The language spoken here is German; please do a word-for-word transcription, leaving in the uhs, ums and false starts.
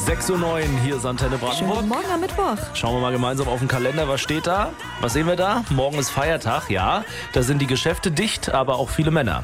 sechs Uhr neun, hier ist Antenne Schönen Brandenburg. guten Morgen am Mittwoch. Schauen wir mal gemeinsam auf den Kalender, was steht da? Was sehen wir da? Morgen ist Feiertag, ja. Da sind die Geschäfte dicht, aber auch viele Männer.